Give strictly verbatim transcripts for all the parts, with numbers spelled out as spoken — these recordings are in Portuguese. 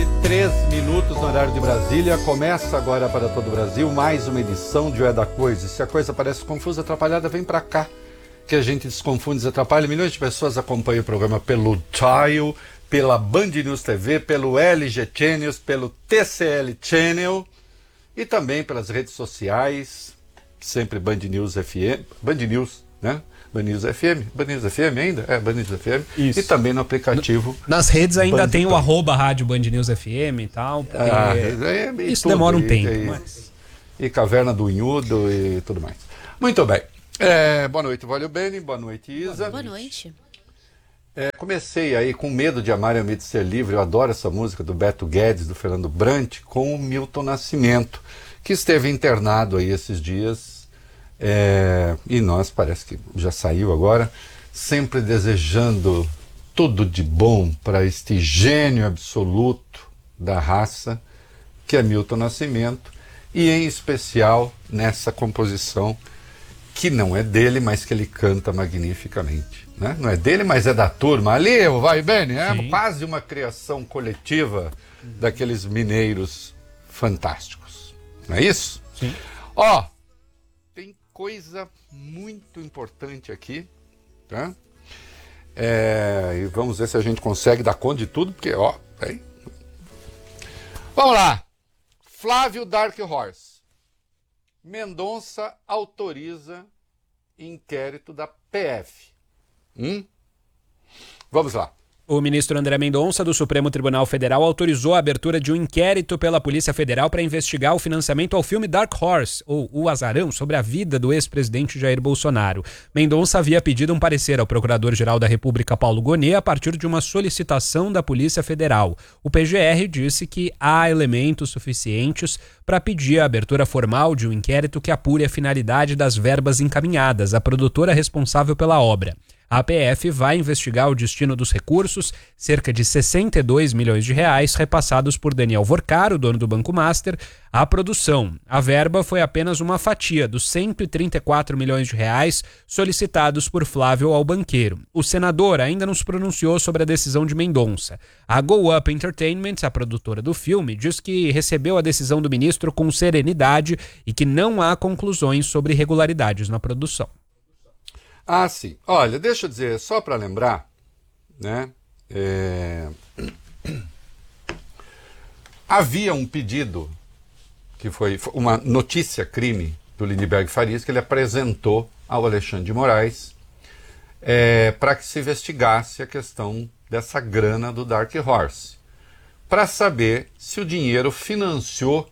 e três minutos no horário de Brasília. Começa agora para todo o Brasil mais uma edição de O É da Coisa. Se a coisa parece confusa, atrapalhada, vem para cá, que a gente desconfunde, desatrapalha. Milhões de pessoas acompanham o programa pelo Tile, pela Band News T V, pelo L G Channels, pelo T C L Channel e também pelas redes sociais, sempre Band News F M, Band News, né? Band News F M, Band News F M ainda? É, Band News F M. Isso. E também no aplicativo. Nas redes ainda Band tem News. o arroba rádio Band News F M e tal. Ah, é, é, e isso tudo, demora um e, tempo. E, mas... e Caverna do Unhudo e tudo mais. Muito bem. É, boa noite, Valeu Bene. Boa noite, Isa. Boa noite. É, comecei aí com Medo de Amar e Medo de Ser Livre. Eu adoro essa música do Beto Guedes, do Fernando Brant, com o Milton Nascimento, que esteve internado aí esses dias. É, e nós, parece que já saiu agora, sempre desejando tudo de bom para este gênio absoluto da raça, que é Milton Nascimento, e em especial nessa composição que não é dele, mas que ele canta magnificamente. Né? Não é dele, mas é da turma. Ali, o Vai Bene, é Sim. quase uma criação coletiva daqueles mineiros fantásticos. Não é isso? Sim. Ó, tem coisa muito importante aqui, tá? É, e vamos ver se a gente consegue dar conta de tudo, porque, ó, aí. Vamos lá. Flávio Dark Horse. Mendonça autoriza inquérito da P F. Hum? Vamos lá. O ministro André Mendonça, do Supremo Tribunal Federal, autorizou a abertura de um inquérito pela Polícia Federal para investigar o financiamento ao filme Dark Horse, ou O Azarão, sobre a vida do ex-presidente Jair Bolsonaro. Mendonça havia pedido um parecer ao Procurador-Geral da República, Paulo Gonet, a partir de uma solicitação da Polícia Federal. O P G R disse que há elementos suficientes para pedir a abertura formal de um inquérito que apure a finalidade das verbas encaminhadas à produtora responsável pela obra. A A P F vai investigar o destino dos recursos, cerca de sessenta e dois milhões de reais repassados por Daniel Vorcaro, dono do Banco Master, à produção. A verba foi apenas uma fatia dos cento e trinta e quatro milhões de reais solicitados por Flávio ao banqueiro. O senador ainda não se pronunciou sobre a decisão de Mendonça. A Go Up Entertainment, a produtora do filme, diz que recebeu a decisão do ministro com serenidade e que não há conclusões sobre irregularidades na produção. Ah, sim. Olha, deixa eu dizer, só para lembrar, né? É... Havia um pedido, que foi uma notícia crime do Lindenberg Farias, que ele apresentou ao Alexandre de Moraes é, para que se investigasse a questão dessa grana do Dark Horse, para saber se o dinheiro financiou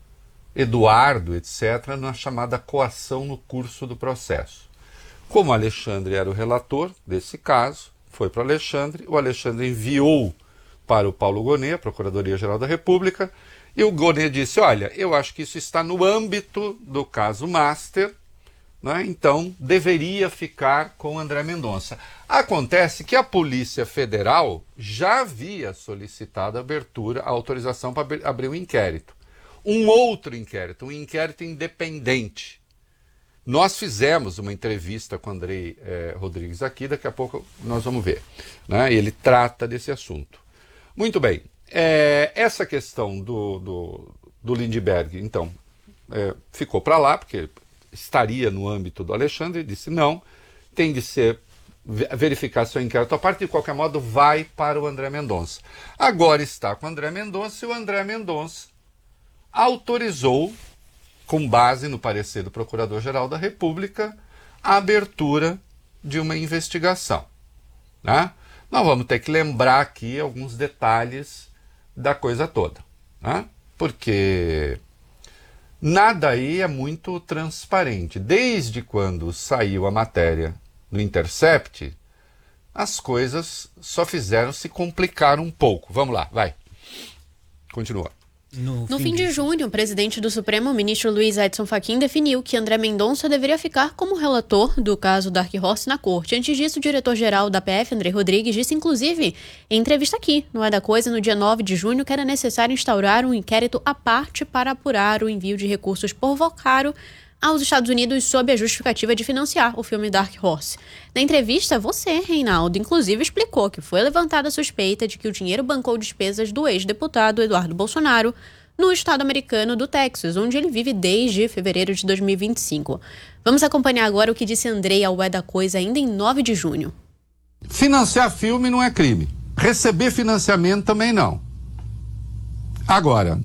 Eduardo, etcétera, na chamada coação no curso do processo. Como o Alexandre era o relator desse caso, foi para o Alexandre, o Alexandre enviou para o Paulo Gonet, a Procuradoria-Geral da República, e o Gonet disse, olha, eu acho que isso está no âmbito do caso Master, né? Então deveria ficar com André Mendonça. Acontece que a Polícia Federal já havia solicitado a abertura, a autorização para abrir um inquérito. Um outro inquérito, um inquérito independente. Nós fizemos uma entrevista com o Andrei eh, Rodrigues aqui, daqui a pouco nós vamos ver. Né? Ele trata desse assunto. Muito bem, é, essa questão do, do, do Lindenberg, então, é, ficou para lá, porque estaria no âmbito do Alexandre, e disse não, tem de ser verificar seu inquérito à parte, de qualquer modo vai para o André Mendonça. Agora está com o André Mendonça e o André Mendonça autorizou, com base no parecer do Procurador-Geral da República, a abertura de uma investigação. Né? Nós vamos ter que lembrar aqui alguns detalhes da coisa toda, né? Porque nada aí é muito transparente. Desde quando saiu a matéria no Intercept, as coisas só fizeram se complicar um pouco. Vamos lá, vai. Continua. No, no fim de junho, o presidente do Supremo, o ministro Luiz Edson Fachin, definiu que André Mendonça deveria ficar como relator do caso Dark Horse na corte. Antes disso, o diretor-geral da P F, André Rodrigues, disse, inclusive, em entrevista aqui, no É da Coisa, no dia nove de junho, que era necessário instaurar um inquérito à parte para apurar o envio de recursos por Vorcaro aos Estados Unidos sob a justificativa de financiar o filme Dark Horse. Na entrevista, você, Reinaldo, inclusive explicou que foi levantada a suspeita de que o dinheiro bancou despesas do ex-deputado Eduardo Bolsonaro no estado americano do Texas, onde ele vive desde fevereiro de dois mil e vinte e cinco. Vamos acompanhar agora o que disse Andrei ao É da Coisa ainda em nove de junho. Financiar filme não é crime. Receber financiamento também não. Agora,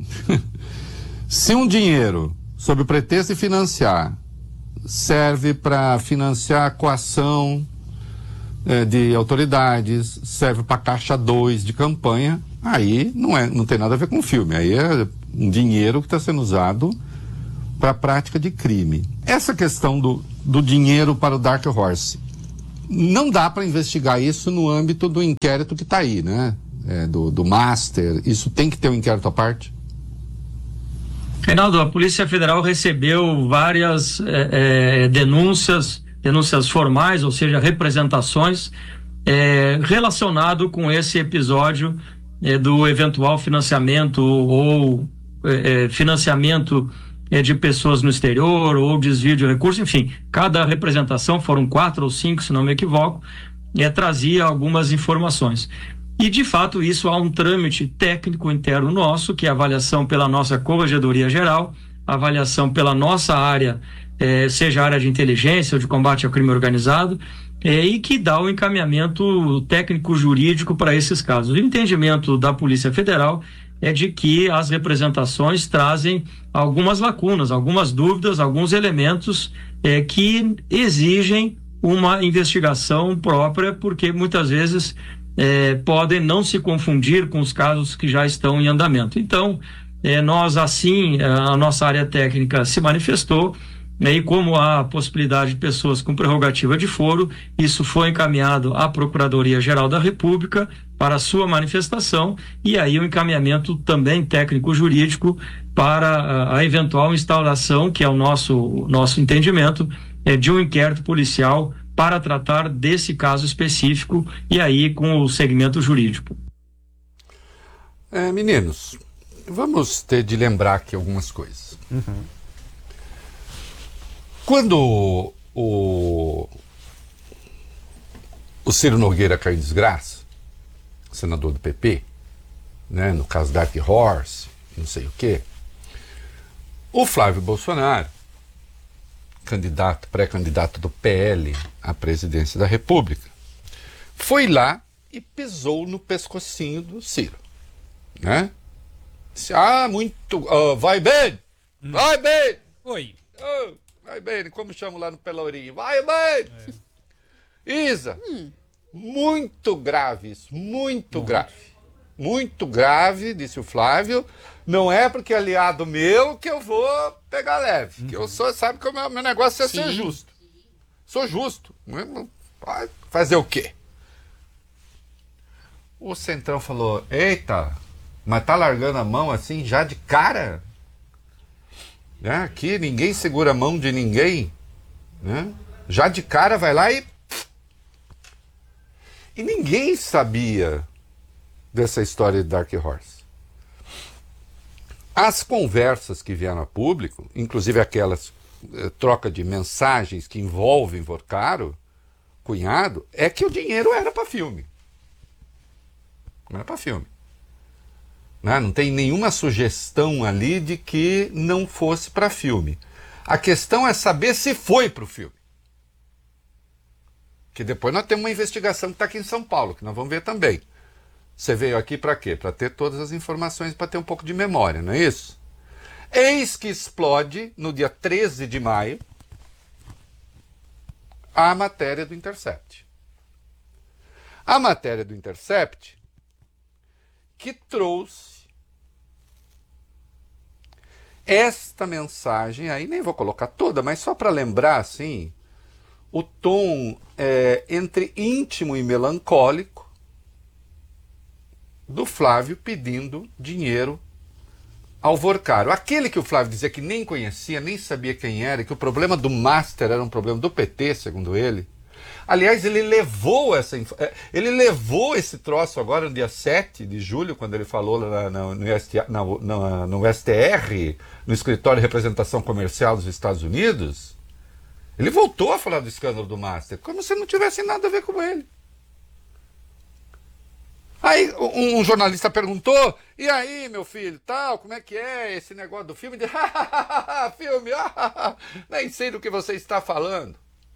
se um dinheiro, sob o pretexto de financiar, serve para financiar a coação é, de autoridades, serve para caixa dois de campanha, aí não, é, não tem nada a ver com filme. Aí é um dinheiro que está sendo usado para a prática de crime. Essa questão do, do dinheiro para o Dark Horse, não dá para investigar isso no âmbito do inquérito que está aí, né? É, do, do Master, isso tem que ter um inquérito à parte? Reinaldo, a Polícia Federal recebeu várias é, é, denúncias, denúncias formais, ou seja, representações, é, relacionado com esse episódio é, do eventual financiamento ou é, financiamento é, de pessoas no exterior ou desvio de recursos, enfim, cada representação, foram quatro ou cinco, se não me equivoco, é, trazia algumas informações. E, de fato, isso há um trâmite técnico interno nosso, que é a avaliação pela nossa Corregedoria Geral, a avaliação pela nossa área, eh, seja a área de inteligência ou de combate ao crime organizado, eh, e que dá o encaminhamento técnico-jurídico para esses casos. O entendimento da Polícia Federal é de que as representações trazem algumas lacunas, algumas dúvidas, alguns elementos eh, que exigem uma investigação própria, porque muitas vezes É, podem não se confundir com os casos que já estão em andamento. Então, é, nós assim, a nossa área técnica se manifestou, né, e como há a possibilidade de pessoas com prerrogativa de foro, isso foi encaminhado à Procuradoria-Geral da República para a sua manifestação, e aí o encaminhamento também técnico-jurídico para a, a eventual instauração, que é o nosso, nosso entendimento, é, de um inquérito policial para tratar desse caso específico e aí com o segmento jurídico. É, meninos, vamos ter de lembrar aqui algumas coisas. Uhum. Quando o, o Ciro Nogueira caiu em desgraça, senador do P P, né, no caso Dark Horse, não sei o quê, o Flávio Bolsonaro, candidato, pré-candidato do P L à presidência da República, foi lá e pisou no pescocinho do Ciro, né? Disse, ah, muito, uh, vai bem, hum. vai bem, oi, oh, vai bem, como chamo lá no Pelourinho, vai bem, é. Isa, hum. muito grave isso, muito hum. grave, muito grave, disse o Flávio. Não é porque é aliado meu que eu vou pegar leve. Uhum. Que eu sou, sabe que o meu, meu negócio é Sim. ser justo. Sou justo. Vai fazer o quê? O Centrão falou, eita, mas tá largando a mão assim já de cara? Né? Aqui ninguém segura a mão de ninguém. Né? Já de cara vai lá e... E ninguém sabia dessa história de Dark Horse. As conversas que vieram a público, inclusive aquelas eh, troca de mensagens que envolvem Vorcaro, cunhado, é que o dinheiro era para filme. Não era para filme. Né? Não tem nenhuma sugestão ali de que não fosse para filme. A questão é saber se foi para o filme. Que depois nós temos uma investigação que está aqui em São Paulo, que nós vamos ver também. Você veio aqui para quê? Para ter todas as informações, para ter um pouco de memória, não é isso? Eis que explode, no dia treze de maio, a matéria do Intercept. A matéria do Intercept que trouxe esta mensagem, aí nem vou colocar toda, mas só para lembrar, assim, o tom é, entre íntimo e melancólico do Flávio pedindo dinheiro ao Vorcaro. Aquele que o Flávio dizia que nem conhecia, nem sabia quem era, que o problema do Master era um problema do P T, segundo ele, Aliás, ele levou essa inf- eh, ele levou esse troço agora no dia sete de julho, quando ele falou lá na- no, S T, na- na- no S T R, no Escritório de Representação Comercial dos Estados Unidos. Ele voltou a falar do escândalo do Master, como se não tivesse nada a ver com ele. Aí um, um jornalista perguntou, e aí, meu filho, tal, como é que é esse negócio do filme? Ele, filme, nem sei do que você está falando.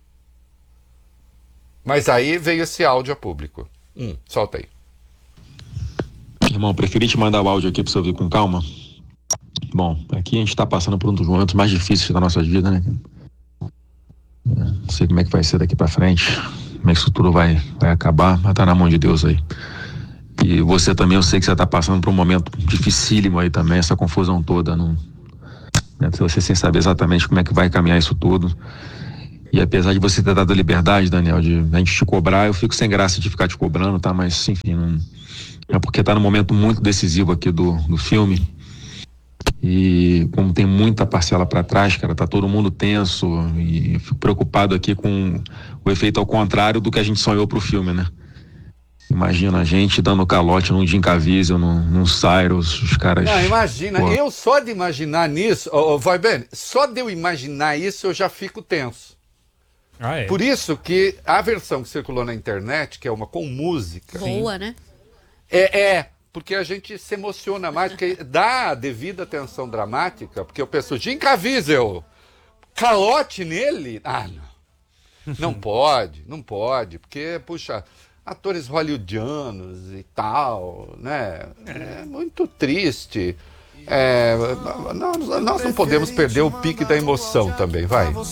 Mas aí veio esse áudio a público. Hum, solta aí. Irmão, preferi te mandar o áudio aqui pra você ouvir com calma. Bom, aqui a gente tá passando por um dos momentos mais difíceis da nossa vida, né? Não sei como é que vai ser daqui pra frente, como é que isso tudo vai, vai acabar, mas tá na mão de Deus aí. E você também, eu sei que você tá passando por um momento dificílimo aí também, essa confusão toda, não, né? Você sem saber exatamente como é que vai caminhar isso tudo. E apesar de você ter dado a liberdade, Daniel, de a gente te cobrar, eu fico sem graça de ficar te cobrando, tá? Mas, enfim, não, é porque tá num momento muito decisivo aqui do, do filme. E como tem muita parcela para trás, cara, tá todo mundo tenso e eu fico preocupado aqui com o efeito ao contrário do que a gente sonhou pro filme, né? Imagina a gente dando calote num Jim Caviezel, num, num Cyrus, os caras... Não, imagina, Pô. eu só de imaginar nisso, oh, oh, vai bem, só de eu imaginar isso eu já fico tenso. Ah, é. Por isso que a versão que circulou na internet, que é uma com música, Boa, né? é, é porque a gente se emociona mais, porque dá a devida atenção dramática, porque eu penso, Jim Caviezel, calote nele? Ah, não. Não pode, não pode, porque, puxa, atores hollywoodianos e tal, né? É muito triste. É, nós, nós não podemos perder o pique da emoção também, vai.